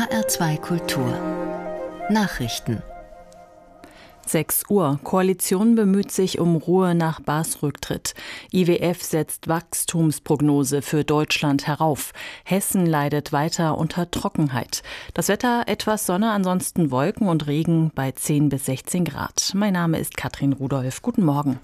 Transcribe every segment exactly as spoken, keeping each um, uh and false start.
H R zwei Kultur Nachrichten. sechs Uhr. Koalition bemüht sich um Ruhe nach Baas Rücktritt. I W F setzt Wachstumsprognose für Deutschland herauf. Hessen leidet weiter unter Trockenheit. Das Wetter etwas Sonne, ansonsten Wolken und Regen bei zehn bis sechzehn Grad. Mein Name ist Katrin Rudolph. Guten Morgen.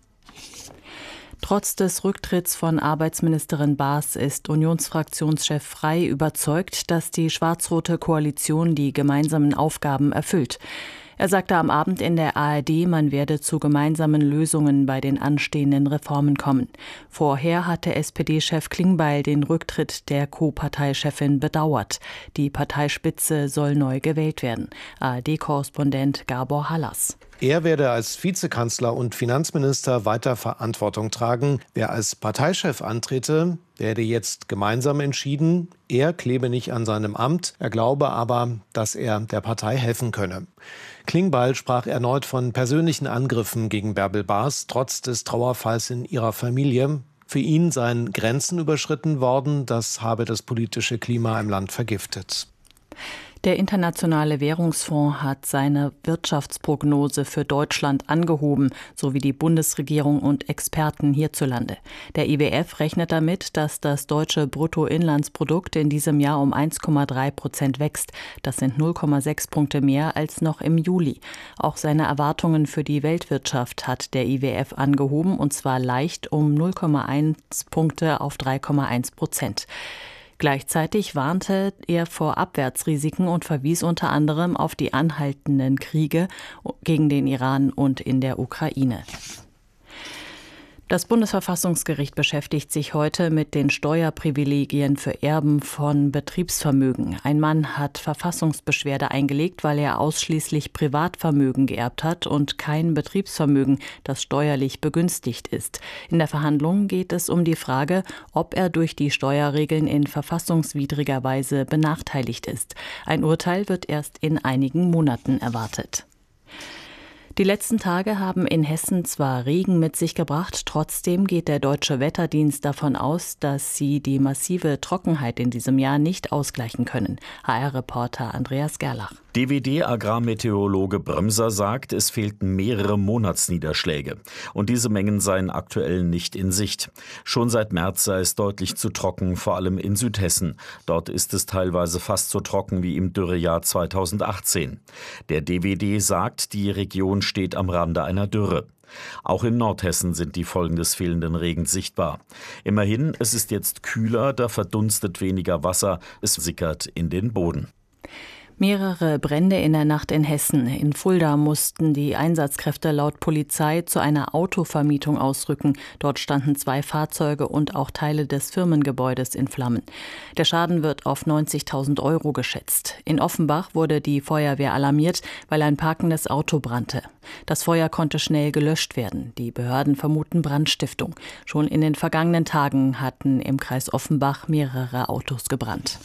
Trotz des Rücktritts von Arbeitsministerin Baas ist Unionsfraktionschef Frey überzeugt, dass die schwarz-rote Koalition die gemeinsamen Aufgaben erfüllt. Er sagte am Abend in der A R D, man werde zu gemeinsamen Lösungen bei den anstehenden Reformen kommen. Vorher hatte S P D-Chef Klingbeil den Rücktritt der Co-Parteichefin bedauert. Die Parteispitze soll neu gewählt werden. A R D-Korrespondent Gabor Hallas. Er werde als Vizekanzler und Finanzminister weiter Verantwortung tragen. Wer als Parteichef antrete, werde jetzt gemeinsam entschieden. Er klebe nicht an seinem Amt. Er glaube aber, dass er der Partei helfen könne. Klingbeil sprach erneut von persönlichen Angriffen gegen Bärbel Baas, trotz des Trauerfalls in ihrer Familie. Für ihn seien Grenzen überschritten worden. Das habe das politische Klima im Land vergiftet. Der Internationale Währungsfonds hat seine Wirtschaftsprognose für Deutschland angehoben, sowie die Bundesregierung und Experten hierzulande. Der I W F rechnet damit, dass das deutsche Bruttoinlandsprodukt in diesem Jahr um eins Komma drei Prozent wächst. Das sind null Komma sechs Punkte mehr als noch im Juli. Auch seine Erwartungen für die Weltwirtschaft hat der I W F angehoben, und zwar leicht um null Komma eins Punkte auf drei Komma eins Prozent. Gleichzeitig warnte er vor Abwärtsrisiken und verwies unter anderem auf die anhaltenden Kriege gegen den Iran und in der Ukraine. Das Bundesverfassungsgericht beschäftigt sich heute mit den Steuerprivilegien für Erben von Betriebsvermögen. Ein Mann hat Verfassungsbeschwerde eingelegt, weil er ausschließlich Privatvermögen geerbt hat und kein Betriebsvermögen, das steuerlich begünstigt ist. In der Verhandlung geht es um die Frage, ob er durch die Steuerregeln in verfassungswidriger Weise benachteiligt ist. Ein Urteil wird erst in einigen Monaten erwartet. Die letzten Tage haben in Hessen zwar Regen mit sich gebracht, trotzdem geht der Deutsche Wetterdienst davon aus, dass sie die massive Trockenheit in diesem Jahr nicht ausgleichen können. H R-Reporter Andreas Gerlach. D W D-Agrarmeteorologe Bremser sagt, es fehlten mehrere Monatsniederschläge. Und diese Mengen seien aktuell nicht in Sicht. Schon seit März sei es deutlich zu trocken, vor allem in Südhessen. Dort ist es teilweise fast so trocken wie im Dürrejahr zweitausendachtzehn. Der D W D sagt, die Region steht am Rande einer Dürre. Auch in Nordhessen sind die Folgen des fehlenden Regens sichtbar. Immerhin, es ist jetzt kühler, da verdunstet weniger Wasser, es sickert in den Boden. Mehrere Brände in der Nacht in Hessen. In Fulda mussten die Einsatzkräfte laut Polizei zu einer Autovermietung ausrücken. Dort standen zwei Fahrzeuge und auch Teile des Firmengebäudes in Flammen. Der Schaden wird auf neunzigtausend Euro geschätzt. In Offenbach wurde die Feuerwehr alarmiert, weil ein parkendes Auto brannte. Das Feuer konnte schnell gelöscht werden. Die Behörden vermuten Brandstiftung. Schon in den vergangenen Tagen hatten im Kreis Offenbach mehrere Autos gebrannt.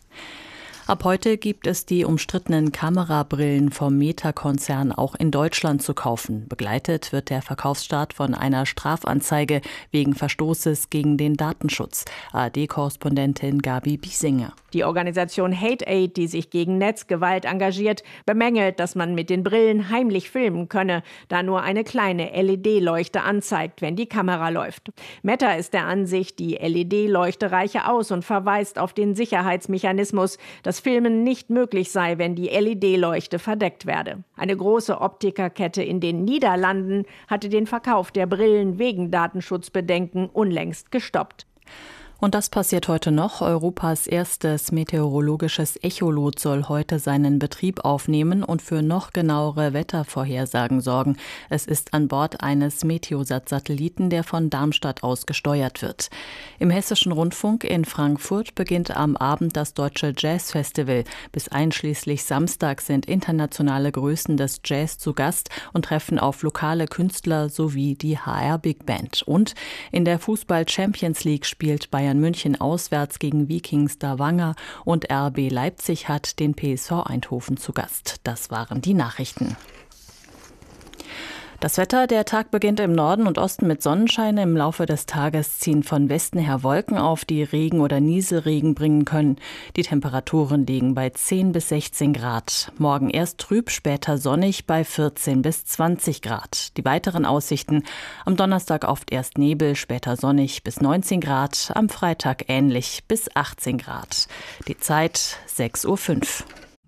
Ab heute gibt es die umstrittenen Kamerabrillen vom Meta-Konzern auch in Deutschland zu kaufen. Begleitet wird der Verkaufsstart von einer Strafanzeige wegen Verstoßes gegen den Datenschutz. A R D-Korrespondentin Gabi Biesinger. Die Organisation Hate Aid, die sich gegen Netzgewalt engagiert, bemängelt, dass man mit den Brillen heimlich filmen könne, da nur eine kleine L E D-Leuchte anzeigt, wenn die Kamera läuft. Meta ist der Ansicht, die L E D-Leuchte reiche aus und verweist auf den Sicherheitsmechanismus, dass Filmen nicht möglich sei, wenn die L E D-Leuchte verdeckt werde. Eine große Optikerkette in den Niederlanden hatte den Verkauf der Brillen wegen Datenschutzbedenken unlängst gestoppt. Und das passiert heute noch. Europas erstes meteorologisches Echolot soll heute seinen Betrieb aufnehmen und für noch genauere Wettervorhersagen sorgen. Es ist an Bord eines Meteosat-Satelliten, der von Darmstadt aus gesteuert wird. Im Hessischen Rundfunk in Frankfurt beginnt am Abend das Deutsche Jazz-Festival. Bis einschließlich Samstag sind internationale Größen des Jazz zu Gast und treffen auf lokale Künstler sowie die H R Big Band. Und in der Fußball-Champions League spielt Bayern München auswärts gegen Viking Stavanger und R B Leipzig hat den P S V Eindhoven zu Gast. Das waren die Nachrichten. Das Wetter, der Tag beginnt im Norden und Osten mit Sonnenschein. Im Laufe des Tages ziehen von Westen her Wolken auf, die Regen oder Nieselregen bringen können. Die Temperaturen liegen bei zehn bis sechzehn Grad. Morgen erst trüb, später sonnig bei vierzehn bis zwanzig Grad. Die weiteren Aussichten: am Donnerstag oft erst Nebel, später sonnig bis neunzehn Grad. Am Freitag ähnlich bis achtzehn Grad. Die Zeit sechs Uhr fünf.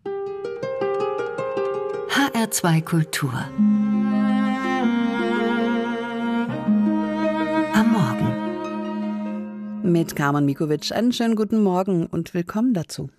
H R zwei Kultur. Am Morgen. Mit Carmen Mikovic einen schönen guten Morgen und willkommen dazu.